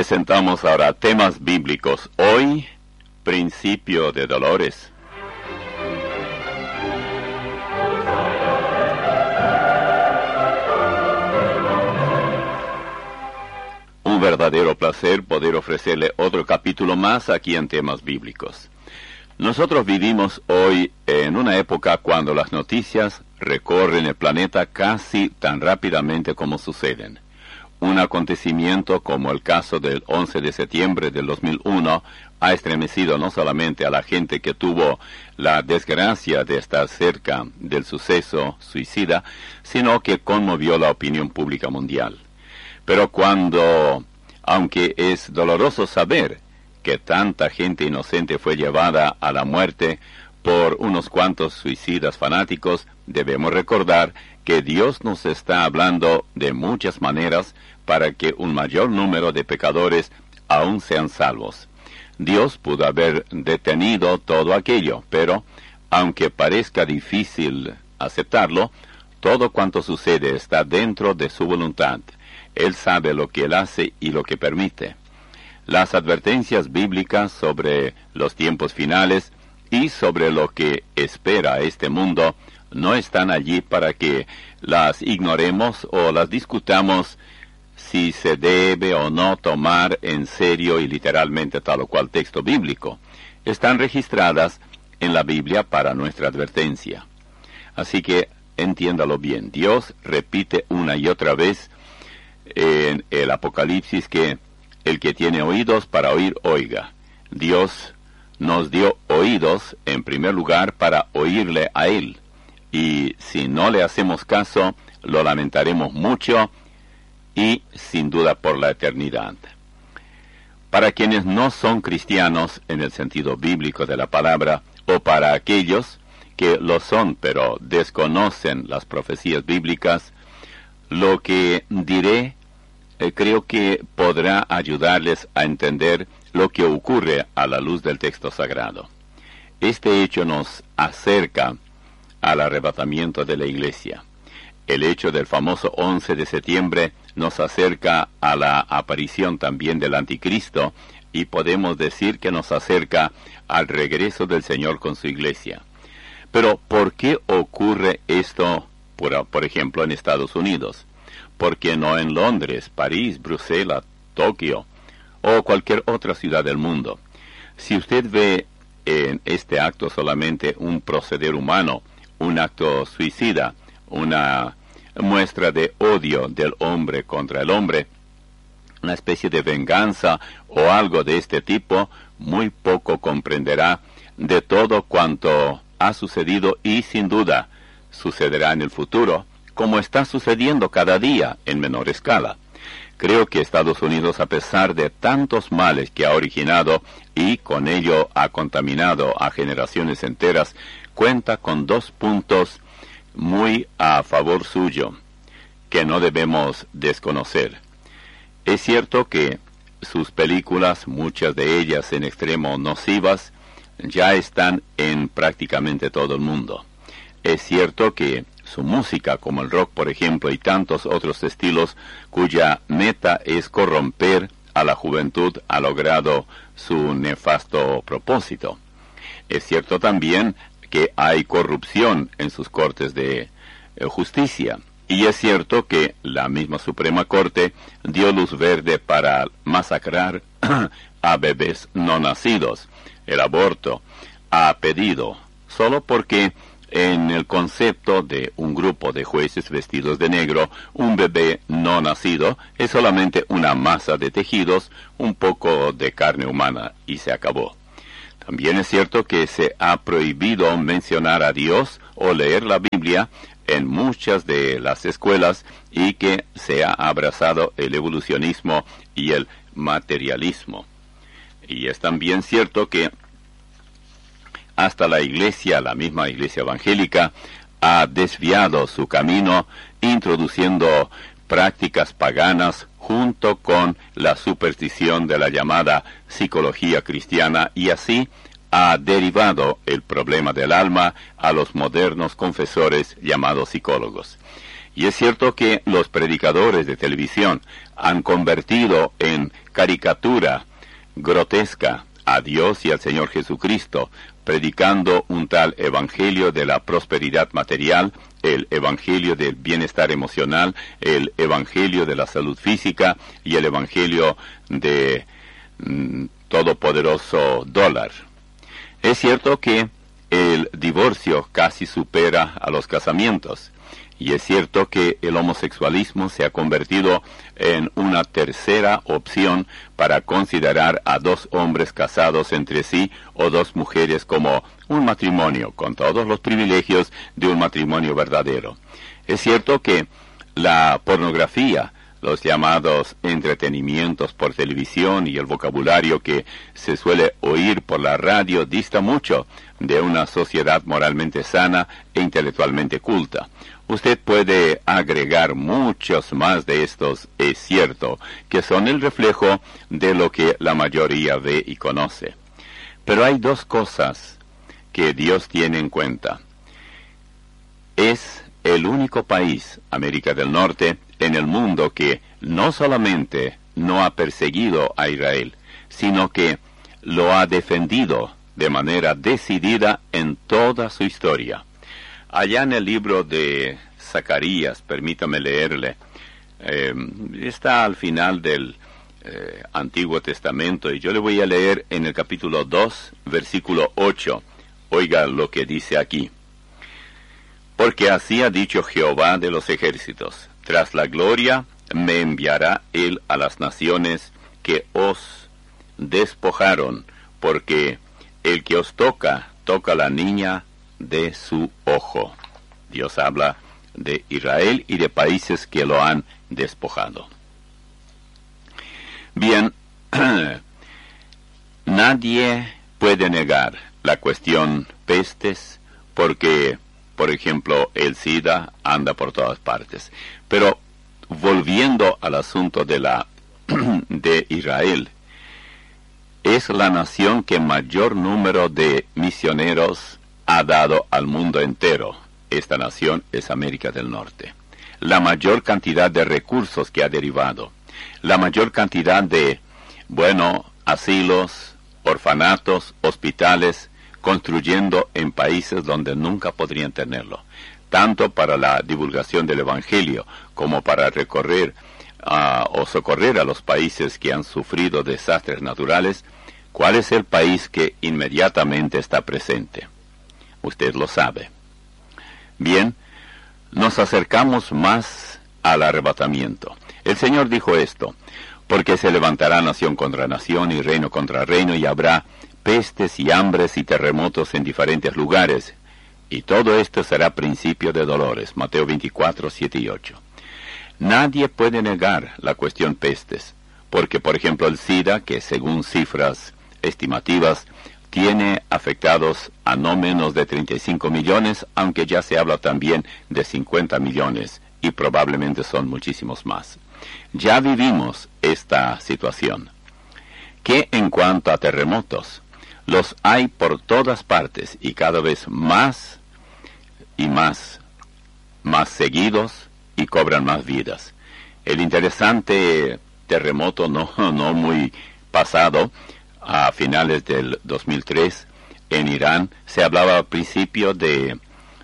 presentamos ahora temas bíblicos. Hoy, principio de dolores. Un verdadero placer poder ofrecerle otro capítulo más aquí en temas bíblicos. Nosotros vivimos hoy en una época cuando las noticias recorren el planeta casi tan rápidamente como suceden. Un acontecimiento como el caso del 11 de septiembre del 2001 ha estremecido no solamente a la gente que tuvo la desgracia de estar cerca del suceso suicida, sino que conmovió la opinión pública mundial. Pero aunque es doloroso saber que tanta gente inocente fue llevada a la muerte por unos cuantos suicidas fanáticos, debemos recordar que Dios nos está hablando de muchas maneras para que un mayor número de pecadores aún sean salvos. Dios pudo haber detenido todo aquello, pero, aunque parezca difícil aceptarlo, todo cuanto sucede está dentro de su voluntad. Él sabe lo que Él hace y lo que permite. Las advertencias bíblicas sobre los tiempos finales y sobre lo que espera este mundo no están allí para que las ignoremos o las discutamos si se debe o no tomar en serio y literalmente tal o cual texto bíblico. Están registradas en la Biblia para nuestra advertencia. Así que entiéndalo bien. Dios repite una y otra vez en el Apocalipsis que el que tiene oídos para oír, oiga. Dios nos dio oídos en primer lugar para oírle a Él. Y si no le hacemos caso, lo lamentaremos mucho y sin duda por la eternidad. Para quienes no son cristianos en el sentido bíblico de la palabra, o para aquellos que lo son pero desconocen las profecías bíblicas, lo que diré creo que podrá ayudarles a entender lo que ocurre a la luz del texto sagrado. Este hecho nos acerca al arrebatamiento de la iglesia. El hecho del famoso 11 de septiembre nos acerca a la aparición también del anticristo y podemos decir que nos acerca al regreso del Señor con su iglesia. Pero ¿por qué ocurre esto, por ejemplo, en Estados Unidos? ¿Por qué no en Londres, París, Bruselas, Tokio o cualquier otra ciudad del mundo? Si usted ve en este acto solamente un proceder humano, un acto suicida, una muestra de odio del hombre contra el hombre, una especie de venganza o algo de este tipo, muy poco comprenderá de todo cuanto ha sucedido y sin duda sucederá en el futuro, como está sucediendo cada día en menor escala. Creo que Estados Unidos, a pesar de tantos males que ha originado y con ello ha contaminado a generaciones enteras, cuenta con dos puntos muy a favor suyo, que no debemos desconocer. Es cierto que sus películas, muchas de ellas en extremo nocivas, ya están en prácticamente todo el mundo. Es cierto que su música, como el rock por ejemplo, y tantos otros estilos cuya meta es corromper a la juventud, ha logrado su nefasto propósito. Es cierto también que hay corrupción en sus cortes de justicia. Y es cierto que la misma Suprema Corte dio luz verde para masacrar a bebés no nacidos. El aborto ha pedido, solo porque en el concepto de un grupo de jueces vestidos de negro, un bebé no nacido es solamente una masa de tejidos, un poco de carne humana y se acabó. También es cierto que se ha prohibido mencionar a Dios o leer la Biblia en muchas de las escuelas y que se ha abrazado el evolucionismo y el materialismo. Y es también cierto que hasta la iglesia, la misma iglesia evangélica, ha desviado su camino introduciendo prácticas paganas junto con la superstición de la llamada psicología cristiana y así ha derivado el problema del alma a los modernos confesores llamados psicólogos. Y es cierto que los predicadores de televisión han convertido en caricatura grotesca a Dios y al Señor Jesucristo, predicando un tal evangelio de la prosperidad material, el evangelio del bienestar emocional, el evangelio de la salud física y el evangelio de todopoderoso dólar. Es cierto que el divorcio casi supera a los casamientos. Y es cierto que el homosexualismo se ha convertido en una tercera opción para considerar a dos hombres casados entre sí o dos mujeres como un matrimonio, con todos los privilegios de un matrimonio verdadero. Es cierto que la pornografía, los llamados entretenimientos por televisión y el vocabulario que se suele oír por la radio dista mucho de una sociedad moralmente sana e intelectualmente culta. Usted puede agregar muchos más de estos, es cierto, que son el reflejo de lo que la mayoría ve y conoce. Pero hay dos cosas que Dios tiene en cuenta. Es el único país, América del Norte, en el mundo que no solamente no ha perseguido a Israel, sino que lo ha defendido de manera decidida en toda su historia. Allá en el libro de Zacarías, permítame leerle, está al final del Antiguo Testamento, y yo le voy a leer en el capítulo 2, versículo 8. Oiga lo que dice aquí. Porque así ha dicho Jehová de los ejércitos, tras la gloria me enviará él a las naciones que os despojaron, porque el que os toca, toca la niña de su ojo. Dios habla de Israel y de países que lo han despojado. Bien, nadie puede negar la cuestión pestes, porque, por ejemplo, el SIDA anda por todas partes. Pero, volviendo al asunto de Israel, es la nación que mayor número de misioneros ha dado al mundo entero. Esta nación es América del Norte. La mayor cantidad de recursos que ha derivado. La mayor cantidad de, asilos, orfanatos, hospitales, construyendo en países donde nunca podrían tenerlo. Tanto para la divulgación del Evangelio como para recorrer o socorrer a los países que han sufrido desastres naturales. ¿Cuál es el país que inmediatamente está presente? Usted lo sabe. Bien, nos acercamos más al arrebatamiento. El Señor dijo esto, porque se levantará nación contra nación y reino contra reino, y habrá pestes y hambres y terremotos en diferentes lugares, y todo esto será principio de dolores. Mateo 24, 7 y 8. Nadie puede negar la cuestión pestes, porque por ejemplo el SIDA, que según cifras estimativas, tiene afectados a no menos de 35 millones, aunque ya se habla también de 50 millones, y probablemente son muchísimos más. Ya vivimos esta situación. Que en cuanto a terremotos, los hay por todas partes, y cada vez más y más seguidos, y cobran más vidas. El interesante terremoto no muy pasado, a finales del 2003, en Irán, se hablaba al principio de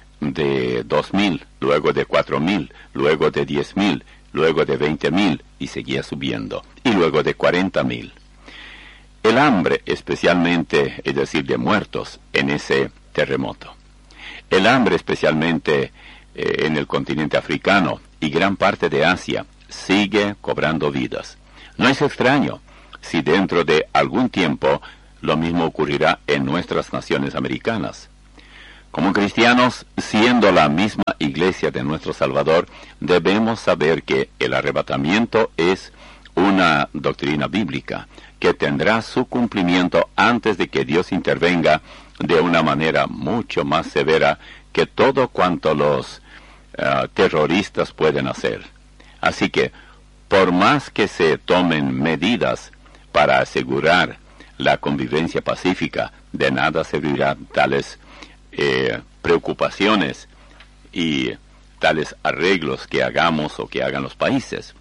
2.000, luego de 4.000, luego de 10.000, luego de 20.000, y seguía subiendo, y luego de 40.000. El hambre, especialmente, es decir, de muertos en ese terremoto. El hambre, especialmente en el continente africano y gran parte de Asia, sigue cobrando vidas. No es extraño si dentro de algún tiempo lo mismo ocurrirá en nuestras naciones americanas. Como cristianos, siendo la misma iglesia de nuestro Salvador, debemos saber que el arrebatamiento es una doctrina bíblica que tendrá su cumplimiento antes de que Dios intervenga de una manera mucho más severa que todo cuanto los terroristas pueden hacer. Así que, por más que se tomen medidas para asegurar la convivencia pacífica, de nada servirán tales preocupaciones y tales arreglos que hagamos o que hagan los países.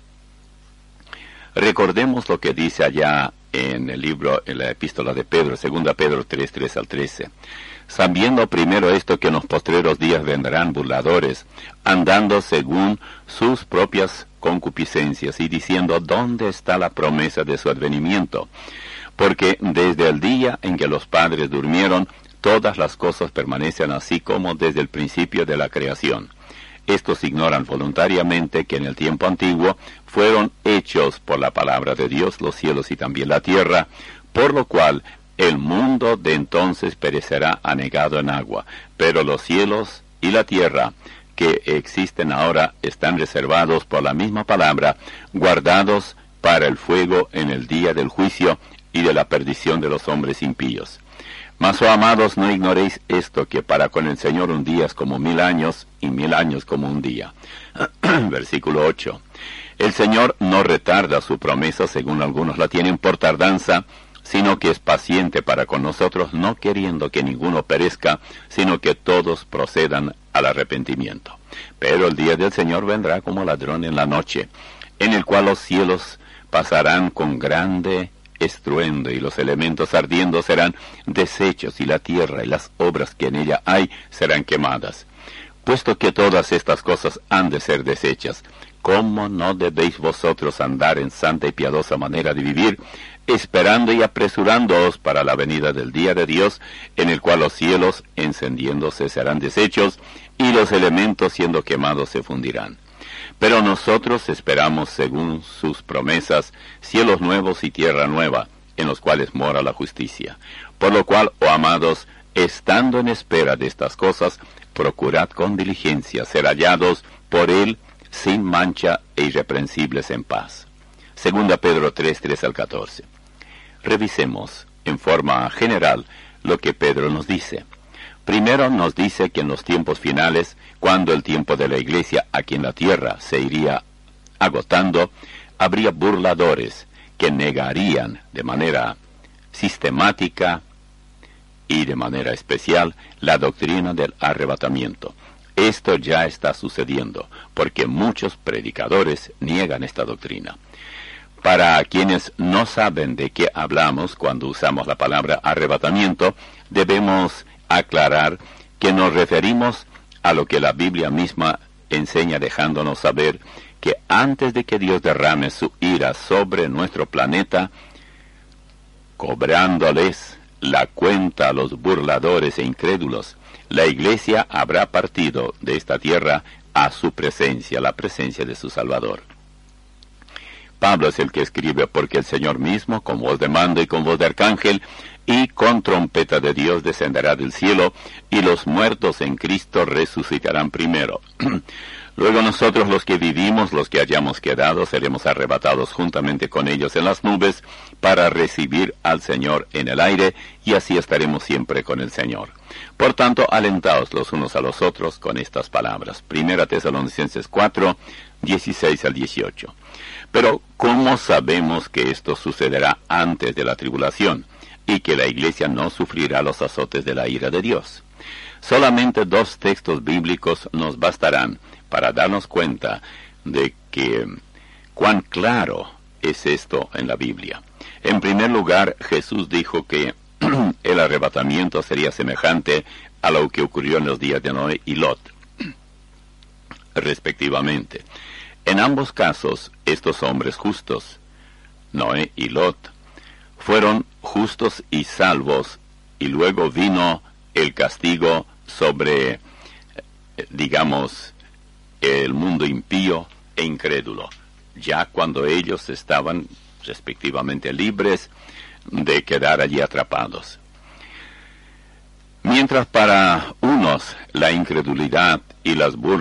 Recordemos lo que dice allá en el libro, en la epístola de Pedro, 2 Pedro 3, 3 al 13. Sabiendo primero esto, que en los postreros días vendrán burladores, andando según sus propias concupiscencias, y diciendo, ¿dónde está la promesa de su advenimiento? Porque desde el día en que los padres durmieron, todas las cosas permanecen así como desde el principio de la creación. Estos ignoran voluntariamente que en el tiempo antiguo fueron hechos por la palabra de Dios los cielos y también la tierra, por lo cual el mundo de entonces perecerá anegado en agua, pero los cielos y la tierra que existen ahora están reservados por la misma palabra, guardados para el fuego en el día del juicio y de la perdición de los hombres impíos. Mas, oh amados, no ignoréis esto, que para con el Señor un día es como 1000 años, y 1000 años como un día. Versículo 8. El Señor no retarda su promesa, según algunos la tienen por tardanza, sino que es paciente para con nosotros, no queriendo que ninguno perezca, sino que todos procedan al arrepentimiento. Pero el día del Señor vendrá como ladrón en la noche, en el cual los cielos pasarán con grande estruendo, y los elementos ardiendo serán deshechos, y la tierra y las obras que en ella hay serán quemadas. Puesto que todas estas cosas han de ser deshechas, ¿cómo no debéis vosotros andar en santa y piadosa manera de vivir, esperando y apresurándoos para la venida del día de Dios, en el cual los cielos encendiéndose serán deshechos, y los elementos siendo quemados se fundirán? Pero nosotros esperamos, según sus promesas, cielos nuevos y tierra nueva, en los cuales mora la justicia. Por lo cual, oh amados, estando en espera de estas cosas, procurad con diligencia ser hallados por Él sin mancha e irreprensibles en paz. 2 Pedro 3, 3 al 14. Revisemos en forma general lo que Pedro nos dice. Primero nos dice que en los tiempos finales, cuando el tiempo de la iglesia aquí en la tierra se iría agotando, habría burladores que negarían de manera sistemática y de manera especial la doctrina del arrebatamiento. Esto ya está sucediendo, porque muchos predicadores niegan esta doctrina. Para quienes no saben de qué hablamos cuando usamos la palabra arrebatamiento, debemos aclarar que nos referimos a lo que la Biblia misma enseña, dejándonos saber que antes de que Dios derrame su ira sobre nuestro planeta, cobrándoles la cuenta a los burladores e incrédulos, la iglesia habrá partido de esta tierra a su presencia, la presencia de su Salvador. Pablo es el que escribe, porque el Señor mismo, con voz de mando y con voz de arcángel, y con trompeta de Dios descenderá del cielo, y los muertos en Cristo resucitarán primero. Luego nosotros los que vivimos, los que hayamos quedado, seremos arrebatados juntamente con ellos en las nubes, para recibir al Señor en el aire, y así estaremos siempre con el Señor. Por tanto, alentaos los unos a los otros con estas palabras. 1 Tesalonicenses 4, 16 al 18. Pero, ¿cómo sabemos que esto sucederá antes de la tribulación, y que la iglesia no sufrirá los azotes de la ira de Dios? Solamente 2 textos bíblicos nos bastarán para darnos cuenta de que cuán claro es esto en la Biblia. En primer lugar, Jesús dijo que el arrebatamiento sería semejante a lo que ocurrió en los días de Noé y Lot, respectivamente. En ambos casos, estos hombres justos, Noé y Lot, fueron justos y salvos, y luego vino el castigo sobre, digamos, el mundo impío e incrédulo, ya cuando ellos estaban respectivamente libres de quedar allí atrapados. Mientras para unos la incredulidad y las burlas